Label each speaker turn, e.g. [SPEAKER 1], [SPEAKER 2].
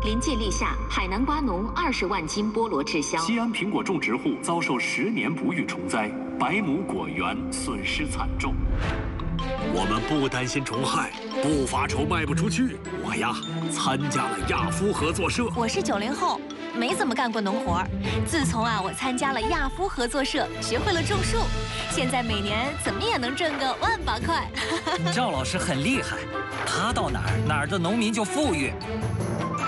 [SPEAKER 1] 临界立夏，海南瓜农20万斤菠萝滞销。
[SPEAKER 2] 西安苹果种植户遭受10年不遇虫灾，百亩果园损失惨重。
[SPEAKER 3] 我们不担心虫害，不发愁卖不出去。我呀，参加了亚夫合作社。
[SPEAKER 4] 我是90后，没怎么干过农活。自从我参加了亚夫合作社，学会了种树，现在每年怎么也能挣个1万把块。
[SPEAKER 5] 赵老师很厉害，他到哪儿的农民就富裕。